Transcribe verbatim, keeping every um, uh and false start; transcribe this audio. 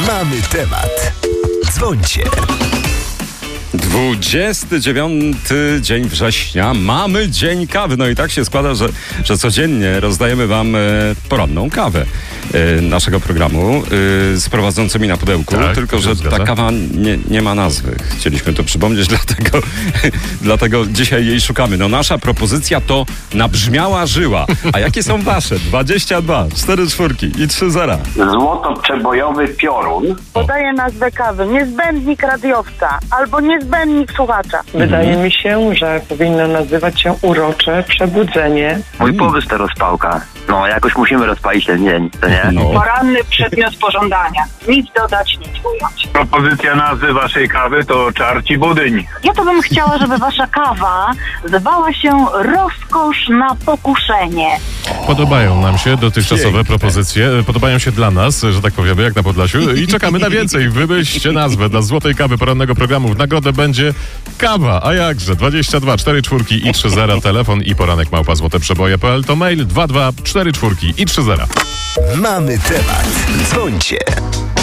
Mamy temat. Dzwońcie. dwudziesty dziewiąty dzień września. Mamy dzień kawy. No i tak się składa, że, że codziennie rozdajemy wam e, poranną kawę e, naszego programu e, z prowadzącymi na pudełku. Tak, tylko, że zgadza. ta kawa nie, nie ma nazwy. Chcieliśmy to przypomnieć, dlatego, dlatego dzisiaj jej szukamy. No nasza propozycja to Nabrzmiała Żyła. A jakie są wasze? dwadzieścia dwa, cztery czwórki i trzy zera. Złoto-przebojowy piorun. Podaję nazwę kawy. Niezbędnik radiowca albo niezbędnik słuchacza. Wydaje mi się, że powinno nazywać się Urocze Przebudzenie. Mój pomysł to rozpałka. No, jakoś musimy rozpalić ten dzień, to nie? No. Poranny przedmiot pożądania. Nic dodać, nic ująć. Propozycja nazwy waszej kawy to Czarci Budyń. Ja to bym chciała, żeby wasza kawa zwała się Rozkosz na pokuszenie. Podobają nam się dotychczasowe Piękne. propozycje. Podobają się dla nas, że tak powiemy, jak na Podlasiu. I czekamy na więcej. Wymyślcie nazwę dla złotej kawy porannego programu. W nagrodę będzie kawa. A jakże? dwadzieścia dwa, cztery czwórki i trzy zera. Telefon i poranek małpa złoteprzeboje kropka p l. To mail dwa dwa cztery czwórki i trzy zera. Mamy temat. Dzwońcie.